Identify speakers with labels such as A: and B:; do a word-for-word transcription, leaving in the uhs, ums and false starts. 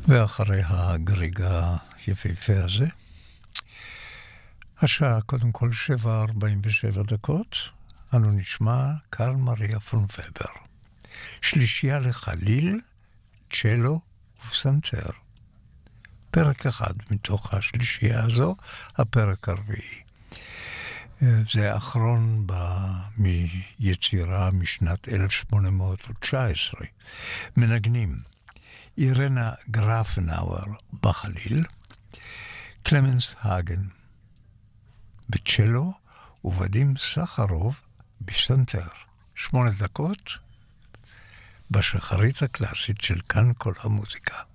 A: ואחרי הגריגה היפהפה הזה, השעה קודם כל שבע ארבעים ושבע דקות, אנו נשמע קרל מריה פון ובר, שלישייה לחליל, צ'לו ופסנתר. פרק אחד מתוך השלישייה הזו, הפרק הרביעי. זה אחרון מיצירה משנת אלף שמונה מאות תשע עשרה. מנגנים אירנה גרפנאואר בחליל, קלמנס האגן בצ'לו וואדים סחרוב בפסנתר. שמונה דקות בשחרית הקלאסית של כאן כל המוזיקה.